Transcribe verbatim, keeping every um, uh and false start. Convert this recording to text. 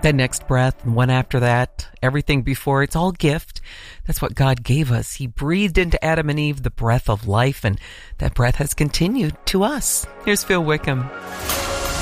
That next breath and one after that, everything before, it's all gift. That's what God gave us. He breathed into Adam and Eve the breath of life, and that breath has continued to us. Here's Phil Wickham.